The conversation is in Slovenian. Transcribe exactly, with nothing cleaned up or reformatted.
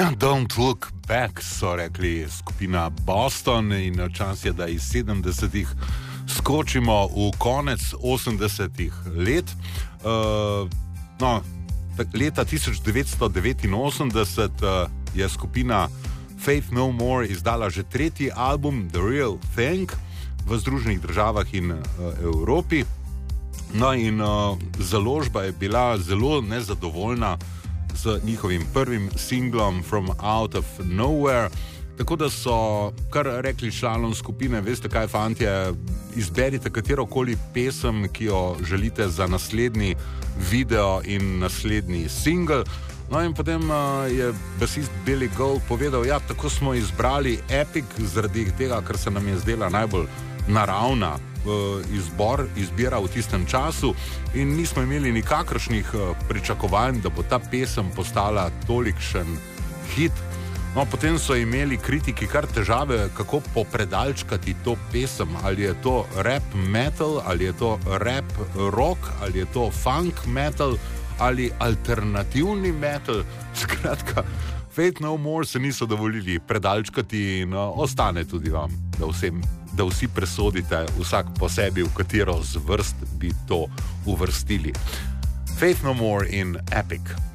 Don't Look Back, so rekli skupina Boston, in čas je, da iz sedemdesetih skočimo v konec osemdesetih let. Uh, no, leta tisoč devetsto devetinosemdeset uh, je skupina Faith No More izdala že tretji album The Real Thing v Združenih državah in uh, Evropi. No, in uh, založba je bila zelo nezadovoljna z njihovim prvim singlom From Out of Nowhere, tako da so kar rekli članom skupine: veste kaj, fantje, izberite katerokoli pesem, ki jo želite za naslednji video in naslednji single. No, in potem uh, je basist Billy Gold povedal: ja, tako smo izbrali Epic zaradi tega, ker se nam je zdela najbolj naravna izbor, izbira v tistem času, in nismo imeli nikakršnih pričakovanj, da bo ta pesem postala tolikšen hit. No, potem so imeli kritiki kar težave, kako popredalčkati to pesem, ali je to rap metal, ali je to rap rock, ali je to funk metal, ali alternativni metal. Skratka, Faith No More se niso dovolili predalčkati, in no, ostane tudi vam, da vsem da vsi presodite vsak po sebi, v katero zvrst bi to uvrstili. Faith No More in Epic.